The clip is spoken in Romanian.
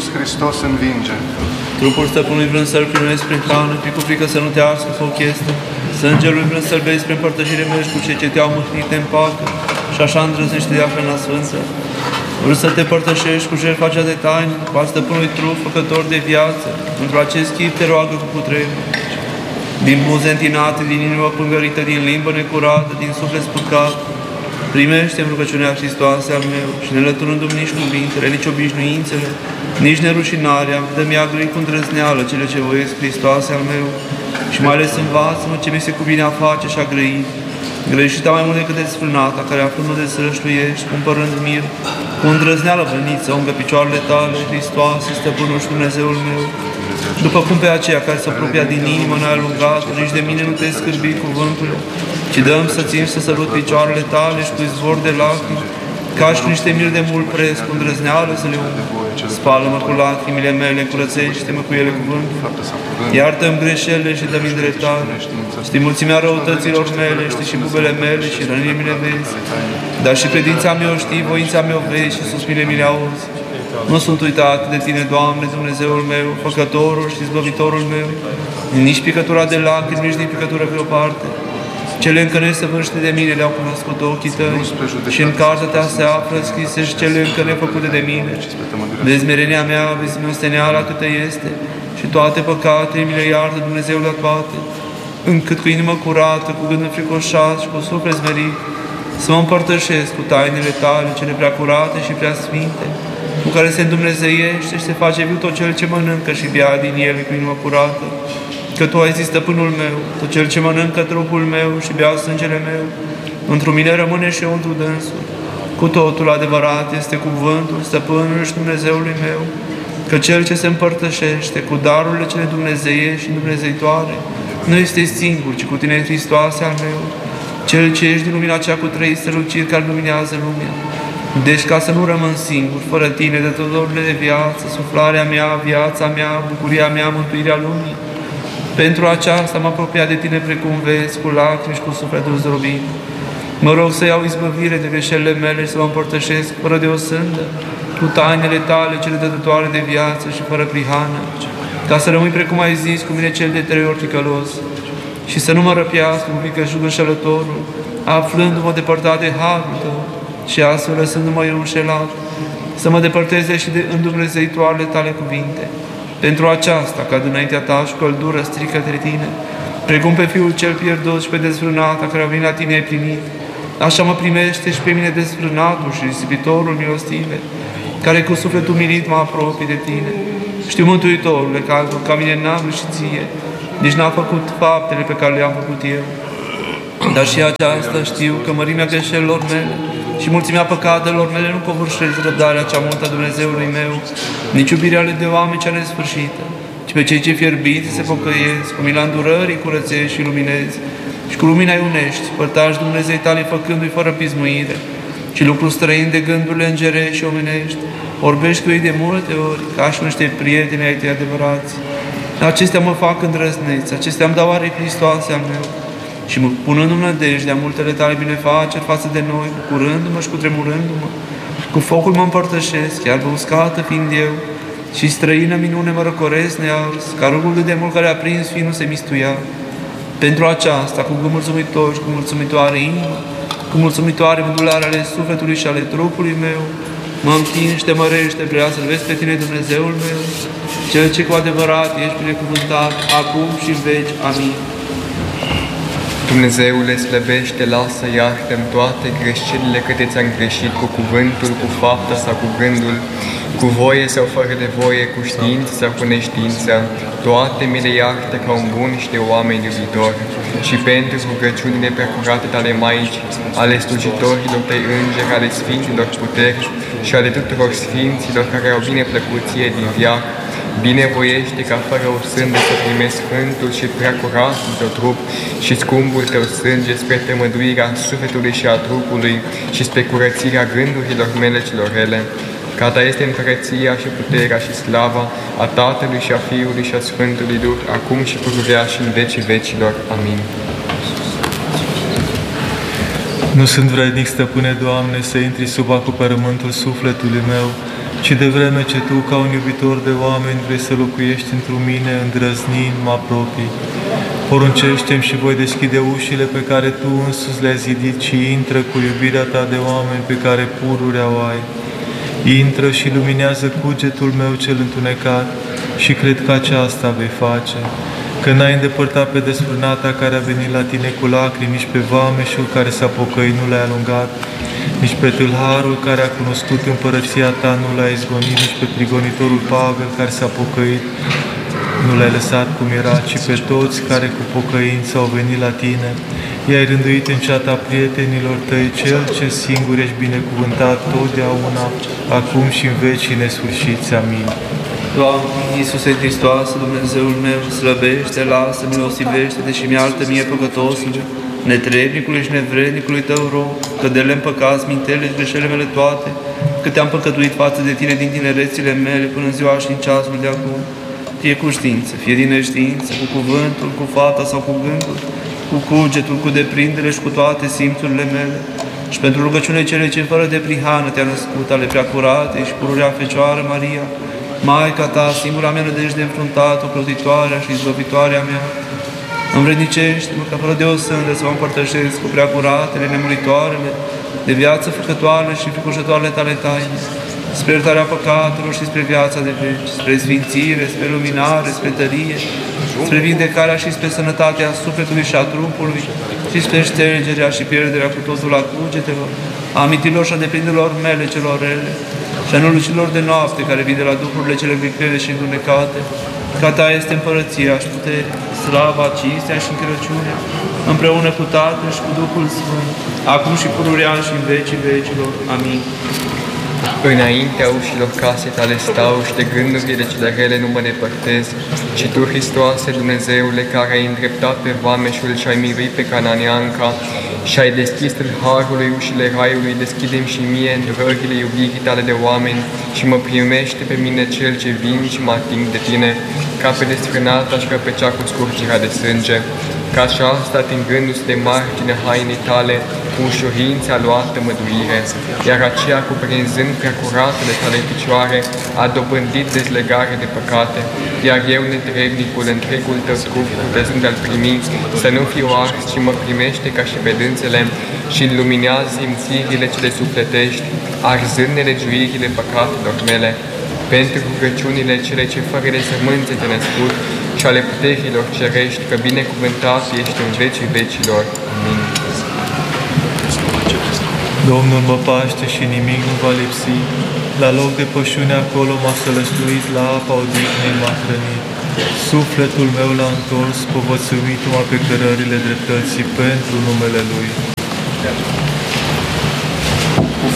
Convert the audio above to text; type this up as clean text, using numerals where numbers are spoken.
Hristos învinge. Trupul stăpânului vrând să-l primesc prin hrană, cu frică să nu te ars cu foc este. Sângele lui vrând să-l bei spre împărtășire mergi cu cei ce te-au mâhnit în pacă, și așa îndrăznește diafana sfântă. Vrând să te părtășești cu jertfa cea de taină, cu al stăpânului trup, făcător de viață, într-o acest chip te roagă cu putere. Din buze întinate, din inimă pângărită, din limbă necurată, din suflet spurcat, primește-mi rugăciunea Hristoase al meu și ne lăturându-mi nici cuvintele, nici obișnuințele, nici nerușinarea, dă-mi agrii cu îndrăzneală cele ce voiesc, Hristoase al meu, și mai ales învață-mă ce mi se cuvine a face și a grăi. Greșita mai mult decât desfrânata, care aflându de sărășluiești, cumpărând mir, cu îndrăzneală vâniță, ungă picioarele tale, Hristoase, Stăpânul și Dumnezeul meu. După cum pe aceea care se apropia din inimă n-ai alungat, nici de mine nu te-ai scârbit cuvântul, ci dăm să țin să sărut picioarele tale și cu izvor de lacrimi, ca și niște miri de mult preț, cu îndrăzneală să le umb. Spală-mă cu lacrimile mele, curățește-mă cu ele cuvântul. Iartă-mi greșelile și dă-mi îndreptare. Știi mulțimea răutăților mele, știi și bubele mele și rănile mele vezi. Dar și credința mea o știi, voința mea o vezi și suspirile mele auzi. Nu sunt uitat de Tine, Doamne, Dumnezeul meu, Făcătorul și Izbăvitorul meu, nici picătura de lacrimi, nici din picătură pe o parte. Cele încă nesăvârșite de mine le-au cunoscut ochii Tăi și în cartea Ta se află scrise și cele încă nefăcute de mine. Vezi merenia mea, vezi milosteneala câtă este și toate păcatele mi le iartă Dumnezeul la toate, încât cu inimă curată, cu gând înfricoșat și cu suflet smerit, să mă împărtășesc cu tainele Tale, cele prea curate și prea sfinte, cu care se îndumnezeiește și se face viu tot cel ce mănâncă și bea din ele cu inimă curată. Că Tu ai zis, Stăpânul meu, tot cel ce mănâncă trupul meu și bea sângele meu, într-un mine rămâne și eu într dânsul. Cu totul adevărat este cuvântul Stăpânului și Dumnezeului meu, că cel ce se împărtășește cu darurile cele dumnezeiești și dumnezeitoare, nu este singur, ci cu Tine, Hristoase al meu, cel ce ești din lumina cea cu trei străluciri care luminează lumea. Deci, ca să nu rămân singur, fără Tine, dătătorile de viață, suflarea mea, viața mea, bucuria mea, mântuirea lumii, pentru aceasta mă apropia de Tine precum vezi, cu lacrimi și cu sufletul zdrobit. Mă rog să iau izbăvire de greșelile mele și să mă împărtășesc fără de o sândă, cu tainele Tale, cele dătătoare de viață și fără prihană, ca să rămâi precum ai zis cu mine cel de 3 ori ticălos, și să nu mă răpiască un picășug înșelătorul, aflându-mă depărtat de harul Tău și astfel lăsându-mă eu înșelat, să mă depărteze și de îndumnezeitoarele Tale cuvinte. Pentru aceasta, ca dinaintea Ta și căldură strică către Tine, precum pe Fiul cel pierdut și pe dezfrânata care a venit la Tine ai primit, așa mă primește și pe mine dezfrânatul și risipitorul milostive, care cu sufletul umilit mă apropie de Tine. Știu, Mântuitorule, că altul ca mine n-am greșit Ție, nici n-am făcut faptele pe care le-am făcut eu. Dar și aceasta știu că mărimea greșelilor mele și mulțimea păcatelor mele nu covârșesc răbdarea cea multă a Dumnezeului meu, nici iubirea lui de oameni cea nesfârșită, ci pe cei ce fierbiți se pocăiesc, cu mila îndurării curățești și luminezi, și cu lumina unești, părtași Dumnezei Tale făcându-i fără pismuire, și lucruri străini de gândurile îngerești și omenești, orbești cu ei de multe ori, ca și niște prieteni ai Tăi adevărați. Acestea mă fac îndrăzneți, acestea îmi dau are Hristoase al meu, și punându-mi nădejdea multele Tale binefaceri față de noi, bucurându-mă și cutremurându-mă, cu focul mă împărtășesc, chiar pe uscată fiind eu, și străină minune mă răcoresc nears, ca rugul de demol care a prins fiul nu se mistuia. Pentru aceasta, cu gând mulțumitor și cu mulțumitoare inimă, cu mulțumitoare mândulare ale sufletului și ale trupului meu, mă închin și Te mărește, prea să-L vezi pe Tine, Dumnezeul meu, Cel ce cu adevărat ești binecuvântat, acum și în veci. Amin. Dumnezeule, slăbește, lasă, iartă-mi toate greșelile câte ți-am greșit cu cuvântul, cu fapta sau cu gândul, cu voie sau fără de voie, cu știință sau cu neștiință, toate mi le iartă ca un bun și de oameni iubitor. Și pentru rugăciunile preacurate ale Maicii, ale slujitorilor Tăi îngeri, ale Sfinților puteri și ale tuturor Sfinților care au bine plăcuție din viac, binevoiește ca fără o sândă să primesc sfântul și prea curatul Tău trup și scumpul Tău sânge spre tămăduirea sufletului și a trupului și spre curățirea gândurilor mele celor rele. Ca Ta este împărăția și puterea și slava a Tatălui și a Fiului și a Sfântului Duh, acum și pururea și în vecii vecilor. Amin. Nu sunt vrednic, Stăpâne, Doamne, să intri sub acoperământul sufletului meu, ci de vreme ce Tu, ca un iubitor de oameni, vrei să locuiești într-un mine, îndrăznind, mă apropii. Poruncește-mi și voi deschide ușile pe care Tu însuți le-ai zidit și intră cu iubirea Ta de oameni pe care pururea o ai. Intră și luminează cugetul meu cel întunecat și cred că aceasta vei face. Că n-ai îndepărtat pe desfrânata care a venit la Tine cu lacrimi, nici pe vameșul care s-a pocăit nu l-ai alungat, nici pe tâlharul care a cunoscut împărăția Ta nu l-ai izgonit, nici pe prigonitorul Pavel care s-a pocăit nu l-ai lăsat cum era, ci pe toți care cu pocăință au venit la Tine, i-ai rânduit în ceata prietenilor Tăi, Cel ce singur ești binecuvântat totdeauna, acum și în vecii nesfârșiți. Amin. Doamne, Iisuse Hristoase, Dumnezeul meu, slăbește, lasă, milosivește-te și mi-artă mie păcătosului, netrebnicului și nevrednicului Tău rog, că de lemn păcați mintele și greșelile mele toate, că Te-am păcătuit față de Tine din tinerețile mele până în ziua și în ceasul de acum. Fie cu știință, fie din neștiință, cu cuvântul, cu fata sau cu gândul, cu cugetul, cu deprindere și cu toate simțurile mele. Și pentru rugăciune cele ce fără de prihană Te-a născut, ale preacurate și pururea Fecioară Maria, Maica Ta, singura mea nădejde înfruntată, ocrotitoarea și izbăvitoarea mea, învrednicește-mă ca fără de o sândă să mă împărtășesc cu preacuratele, nemuritoarele, de viață făcătoare și fricoșătoarele Tale taine, spre iertarea păcatelor și spre viața de veci, spre sfințire, spre luminare, spre tărie, spre vindecarea și spre sănătatea sufletului și a trupului, și spre ștergerea și pierderea cu totul a cugetelor, a amintilor și a deprinderilor mele celor rele, și a nălucilor de noapte care vin de la duhurile cele viclele și îndunecate, că Ta este împărăția și puterea, slava, cinstea și încărăciunea, împreună cu Tatăl și cu Duhul Sfânt, acum și pururea și în vecii vecilor. Amin. Înaintea ușilor casei Tale stau și de gândurile cele rele nu mă depărtez, ci Tu, Hristoase, Dumnezeule, care ai îndreptat pe vameșul și ai miruit pe Cananeanca și ai deschis tâlharului ușile raiului, deschide-mi și mie îndurările iubirii Tale de oameni și mă primește pe mine cel ce vin și mă ating de Tine, ca pe desfrânata și ca pe cea cu scurgerea de sânge, ca aceasta, atingându-se de marginea hainei Tale, cu ușurință a luată măduire, iar aceea, cuprinzând prea curatele Tale picioare, a dobândit dezlegare de păcate, iar eu, netrebnicul, întregul Tău trup, putezând a-L primi, să nu fiu ars, ci mă primește ca și pe dânsele și luminează simțirile cele sufletești, arzând nelegiuirile păcatelor mele, pentru rugăciunile cele ce fără de sămânțe Te născut și ale puterilor cerești, că binecuvântat ești în vecii vecilor. Amin. Domnul mă paște și nimic nu va lipsi. La loc de pășune acolo m-a sălășluit, la apa odihnei m-a hrănit. Sufletul meu l-a întors, povățuit-mă pe cărările dreptății pentru numele Lui.